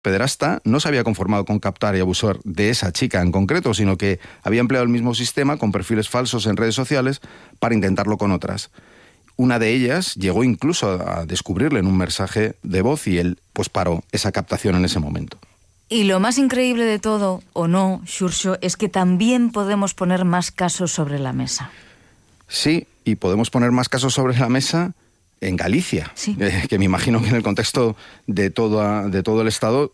pederasta no se había conformado con captar y abusar de esa chica en concreto, sino que había empleado el mismo sistema con perfiles falsos en redes sociales para intentarlo con otras. Una de ellas llegó incluso a descubrirle en un mensaje de voz y él pues paró esa captación en ese momento. Y lo más increíble de todo, o no, Xurxo, es que también podemos poner más casos sobre la mesa. Sí, y podemos poner más casos sobre la mesa en Galicia, sí. Que me imagino que en el contexto de todo el Estado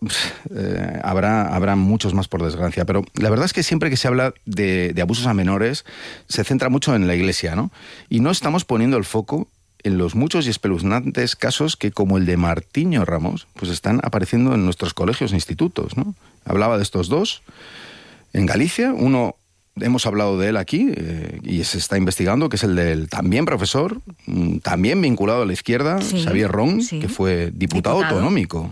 habrá muchos más, por desgracia. Pero la verdad es que siempre que se habla de abusos a menores, se centra mucho en la Iglesia, ¿no? Y no estamos poniendo el foco en los muchos y espeluznantes casos que, como el de Martiño Ramos, pues están apareciendo en nuestros colegios e institutos, ¿no? Hablaba de estos dos en Galicia, uno... Hemos hablado de él aquí y se está investigando, que es el del también profesor, también vinculado a la izquierda, sí, Xavier Ron, sí, que fue diputado autonómico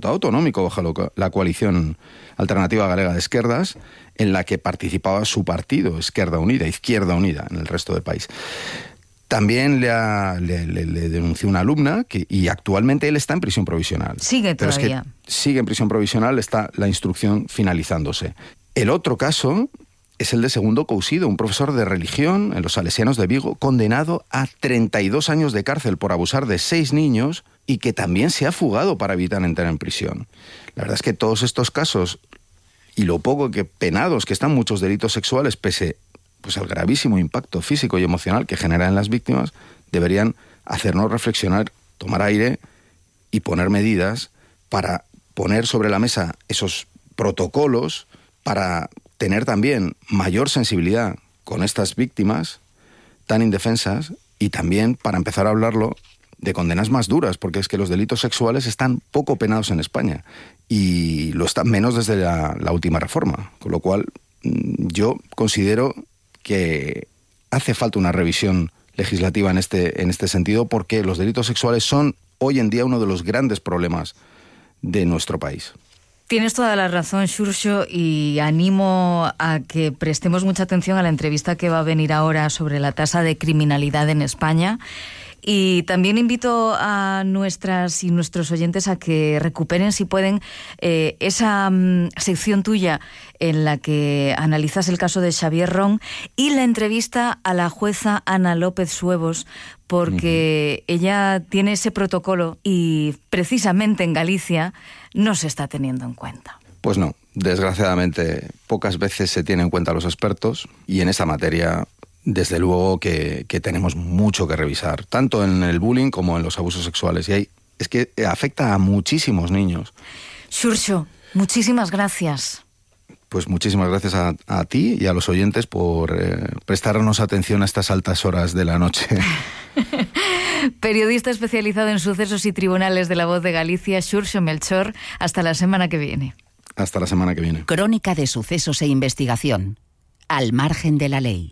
bajo la coalición Alternativa Galega de Esquerdas, en la que participaba su partido, Izquierda Unida, en el resto del país. También le denunció una alumna y actualmente él está en prisión provisional. Sigue todavía. Pero es que sigue en prisión provisional, está la instrucción finalizándose. El otro caso es el de Segundo Cousido, un profesor de religión en los Salesianos de Vigo, condenado a 32 años de cárcel por abusar de 6 niños y que también se ha fugado para evitar entrar en prisión. La verdad es que todos estos casos, y lo poco que penados que están muchos delitos sexuales, pese pues al gravísimo impacto físico y emocional que generan en las víctimas, deberían hacernos reflexionar, tomar aire y poner medidas para poner sobre la mesa esos protocolos para tener también mayor sensibilidad con estas víctimas tan indefensas y también para empezar a hablarlo de condenas más duras, porque es que los delitos sexuales están poco penados en España y lo están menos desde la última reforma, con lo cual yo considero que hace falta una revisión legislativa en este sentido, porque los delitos sexuales son hoy en día uno de los grandes problemas de nuestro país. Tienes toda la razón, Xurxo, y animo a que prestemos mucha atención a la entrevista que va a venir ahora sobre la tasa de criminalidad en España. Y también invito a nuestras y nuestros oyentes a que recuperen, si pueden, esa sección tuya en la que analizas el caso de Xavier Ron y la entrevista a la jueza Ana López Suevos, porque ella tiene ese protocolo y precisamente en Galicia no se está teniendo en cuenta. Pues no, desgraciadamente pocas veces se tienen en cuenta a los expertos y en esta materia desde luego que tenemos mucho que revisar, tanto en el bullying como en los abusos sexuales. Y es que afecta a muchísimos niños. Xurxo, muchísimas gracias. Pues muchísimas gracias a ti y a los oyentes por prestarnos atención a estas altas horas de la noche. Periodista especializado en sucesos y tribunales de La Voz de Galicia, Xurxo Melchor. Hasta la semana que viene. Hasta la semana que viene. Crónica de sucesos e investigación. Al margen de la ley.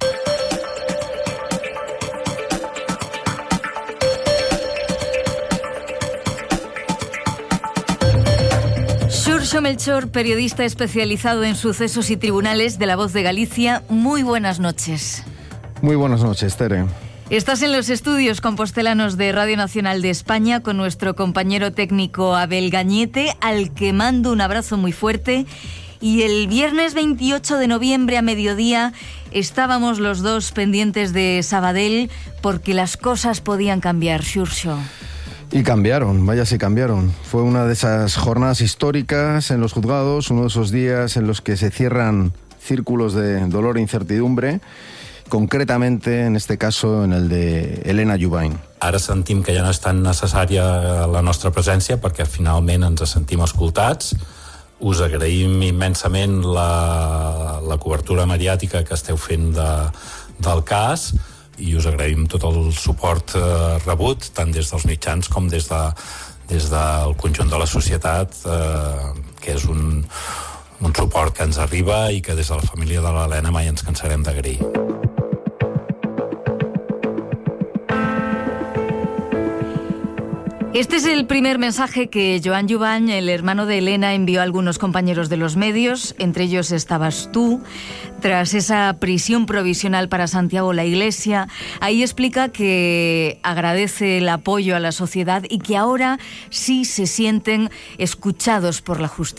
Xurxo Melchor, periodista especializado en sucesos y tribunales de La Voz de Galicia. Muy buenas noches. Muy buenas noches, Tere. Estás en los estudios compostelanos de Radio Nacional de España con nuestro compañero técnico Abel Gañete, al que mando un abrazo muy fuerte. Y el viernes 28 de noviembre a mediodía estábamos los dos pendientes de Sabadell porque las cosas podían cambiar, Xurxo. Y cambiaron, vaya si cambiaron. Fue una de esas jornadas históricas en los juzgados, uno de esos días en los que se cierran círculos de dolor e incertidumbre, concretamente en este caso en el de Elena Jubain. Ara sentim que ja no és tan necessària la nostra presència perquè finalment ens sentim escoltats. Us agraïm immensament la cobertura mediàtica que esteu fent del cas i us agraïm tot el suport rebut, tant des dels mitjans com des del conjunt de la societat, que és un suport que ens arriba i que des de la família de l'Helena mai ens cansarem d'agrair. Este es el primer mensaje que Joan Jubany, el hermano de Elena, envió a algunos compañeros de los medios, entre ellos estabas tú. Tras esa prisión provisional para Santiago la Iglesia, ahí explica que agradece el apoyo a la sociedad y que ahora sí se sienten escuchados por la justicia.